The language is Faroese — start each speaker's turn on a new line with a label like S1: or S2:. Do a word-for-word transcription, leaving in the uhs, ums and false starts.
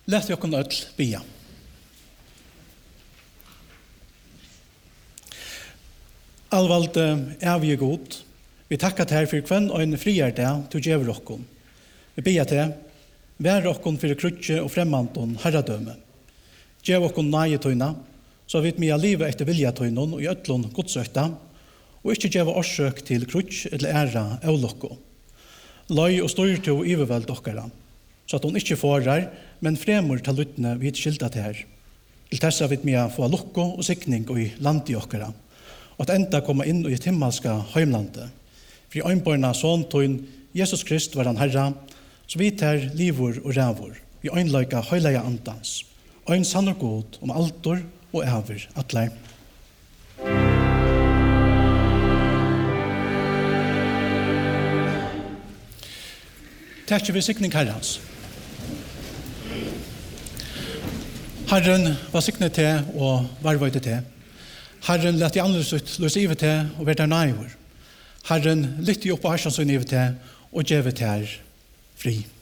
S1: Lät jag kunna öll bia. Allvalde är vi god. Vi tackar till för kvann och en friare dag till djävul okkon. Vi ber till vär okkon för krutche och främmanton herradöme. Djäv okkon nage tøyna, så vidt mye livet etter vilja tøynon og i øtlån godsøkta, og ikke djeva årsøk til krutch eller æra avlokko. Løy og styrte og iverveld okkara, så at hun ikke forar, men fremur til luttene vidt skilda til her. Til tessa vidt mye få lokko og sikning og i landet okkara, og at enda komme inn i et himmelska heimlandet. For i øynborna sånn tøyn Jesus Krist var han herra, så vidt her livor og rævor, i øynløyka høyleia andans, øyn sann og god om altor og æver atler. Takk vi sikning herrens. Herren var siknet til og varvøyde til. Herren lette i andre slutt løse ivet til og være nærvår. Herren lytte opp på hersen sin ivet til og gjeve til her fri.